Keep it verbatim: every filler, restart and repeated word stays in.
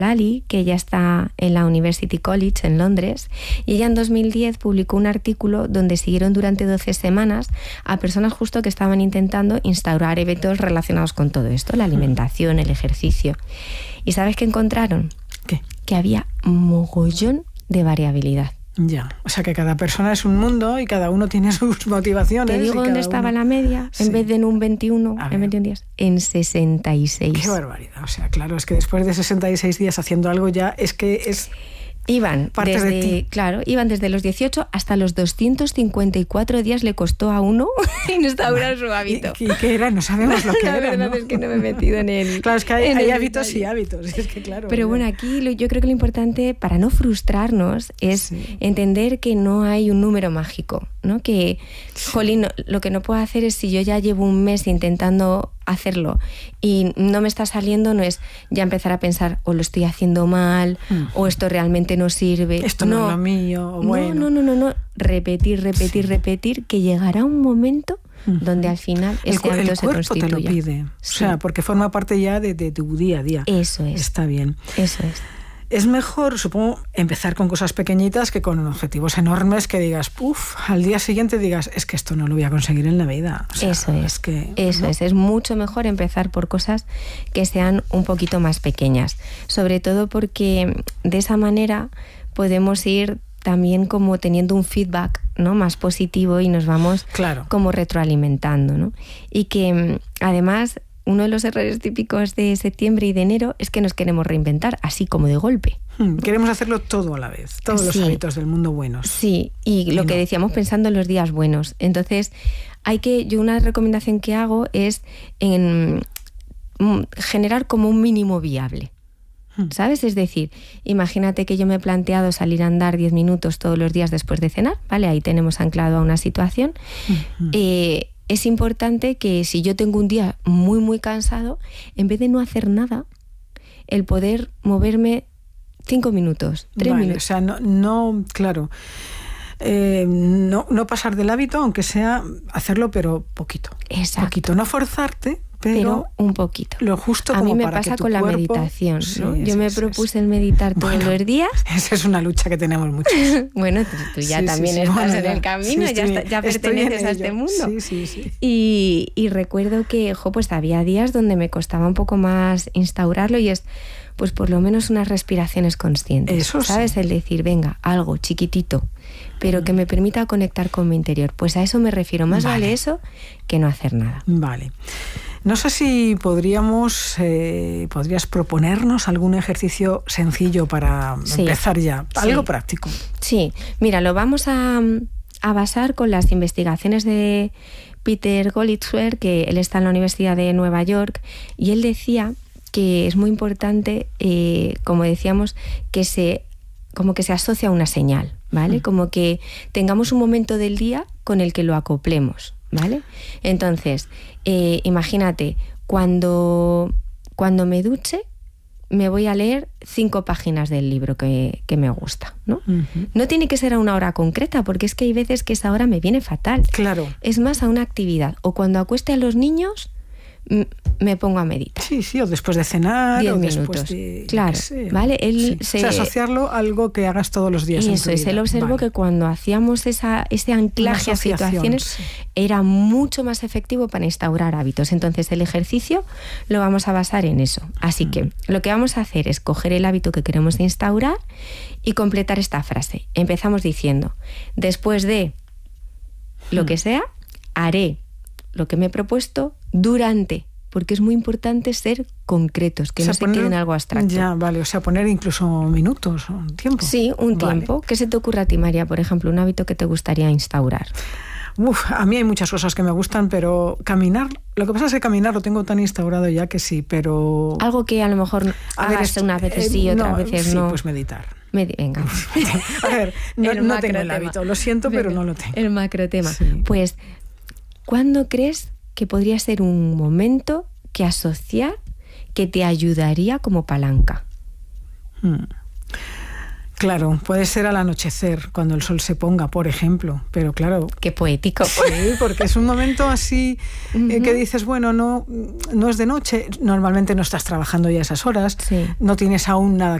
Lally, que ella está en la University College en Londres, y ella en dos mil diez publicó un artículo donde siguieron durante doce semanas a personas justo que estaban intentando instaurar eventos relacionados con todo esto, la alimentación, el ejercicio. ¿Y sabes qué encontraron? ¿Qué? Que había mogollón de variabilidad. Ya, o sea que cada persona es un mundo y cada uno tiene sus motivaciones. Te digo dónde estaba uno... la media, sí. En vez de en un veintiuno, en veintiún días, en sesenta y seis. Qué barbaridad, o sea, claro, es que después de sesenta y seis días haciendo algo ya es que es... Iban parte desde, de ti. Claro, iban desde los dieciocho hasta los doscientos cincuenta y cuatro días le costó a uno instaurar su hábito. ¿Y, y qué era? No sabemos lo que la era, verdad ¿no? es que no me he metido en el Claro, es que hay, hay hábitos detalle. y hábitos, es que claro. Pero bueno, aquí lo, yo creo que lo importante para no frustrarnos es sí. entender que no hay un número mágico, ¿no? Que, sí. jolín, no, lo que no puedo hacer es si yo ya llevo un mes intentando hacerlo y no me está saliendo, no es ya empezar a pensar o lo estoy haciendo mal mm. o esto realmente no sirve. Esto no, no es lo mío. O bueno. No, no, no, no, no. Repetir, repetir, sí. repetir, que llegará un momento uh-huh. donde al final el, ese hábito el se El constituya. cuerpo te lo pide, sí. o sea, porque forma parte ya de, de tu día a día. Eso es. Está bien. Eso es. Es mejor, supongo, empezar con cosas pequeñitas que con objetivos enormes que digas, puf, al día siguiente digas, es que esto no lo voy a conseguir en la vida. O sea, eso es, es que, eso ¿no? es. Es mucho mejor empezar por cosas que sean un poquito más pequeñas. Sobre todo porque de esa manera podemos ir también como teniendo un feedback, ¿no? más positivo y nos vamos claro. como retroalimentando, ¿no? Y que además... Uno de los errores típicos de septiembre y de enero es que nos queremos reinventar, así como de golpe. Hmm, queremos hacerlo todo a la vez, todos sí. los hábitos del mundo buenos. Sí, y lo y que no. decíamos pensando en los días buenos. Entonces, hay que, yo una recomendación que hago es en generar como un mínimo viable. ¿Sabes? Es decir, imagínate que yo me he planteado salir a andar diez minutos todos los días después de cenar, ¿vale? Ahí tenemos anclado a una situación. Uh-huh. Eh, es importante que si yo tengo un día muy, muy cansado, en vez de no hacer nada, el poder moverme cinco minutos, tres vale, minutos. O sea, no, no claro, eh, no, no pasar del hábito, aunque sea hacerlo, pero poquito. Exacto. Poquito, no forzarte, pero, pero un poquito. Lo justo como a mí me para pasa que tu con cuerpo... la meditación, sí, ¿no? es, Yo me es, propuse es. el meditar todos bueno, los días. Esa es una lucha que tenemos muchos. Bueno, tú, tú ya sí, también sí, sí. estás Bueno, en ya, el camino, sí, ya, estoy, está, ya perteneces a este mundo. Sí, sí, sí. Y, y recuerdo que, jo, pues había días donde me costaba un poco más instaurarlo y es, pues por lo menos unas respiraciones conscientes. Eso ¿sabes? Sí. El decir, venga, algo chiquitito, pero que me permita conectar con mi interior. Pues a eso me refiero. Más vale, vale eso que no hacer nada. Vale. No sé si podríamos, eh, podrías proponernos algún ejercicio sencillo para sí. empezar ya, algo sí. práctico. Sí, mira, lo vamos a, a basar con las investigaciones de Peter Goldschwer, que él está en la Universidad de Nueva York, y él decía que es muy importante, eh, como decíamos, que se, como que se asocia a una señal, ¿vale? Mm. Como que tengamos un momento del día con el que lo acoplemos, ¿vale? Entonces, eh, imagínate, cuando, cuando me duche, me voy a leer cinco páginas del libro que, que me gusta, ¿no? Uh-huh. No tiene que ser a una hora concreta, porque es que hay veces que esa hora me viene fatal. Claro. Es más a una actividad. O cuando acueste a los niños, m- me pongo a meditar. Sí, sí, o después de cenar, Diez o minutos. después de... Claro, sé, ¿vale? Él sí. se... O sea, asociarlo a algo que hagas todos los días. Eso en es, tu vida. él observó vale. que cuando hacíamos esa, ese anclaje a situaciones sí. era mucho más efectivo para instaurar hábitos. Entonces el ejercicio lo vamos a basar en eso. Así mm. que lo que vamos a hacer es coger el hábito que queremos instaurar y completar esta frase. Empezamos diciendo, después de lo mm. que sea, haré lo que me he propuesto durante... porque es muy importante ser concretos, que o sea, no se poner, quede en algo abstracto. Ya, vale, o sea, poner incluso minutos, un tiempo. Sí, un vale. tiempo. ¿Qué se te ocurre a ti, María, por ejemplo, un hábito que te gustaría instaurar? Uf, a mí hay muchas cosas que me gustan, pero caminar, lo que pasa es que caminar lo tengo tan instaurado ya que sí, pero... Algo que a lo mejor a hagas ver, unas veces eh, sí, otras no, veces sí, no. pues meditar. Medi- venga. A ver, no, no tengo el hábito, lo siento, venga, pero no lo tengo. El macrotema. Sí. Pues, ¿cuándo crees que podría ser un momento que asociar que te ayudaría como palanca? Hmm. Claro, puede ser al anochecer, cuando el sol se ponga, por ejemplo, pero claro... Qué poético. Sí, porque es un momento así uh-huh. eh, que dices, bueno, no, no es de noche, normalmente no estás trabajando ya a esas horas, sí. no tienes aún nada